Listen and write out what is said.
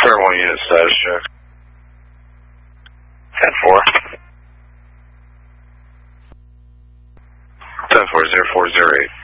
Square 1 unit status check. 10-4. 10-4, 0408.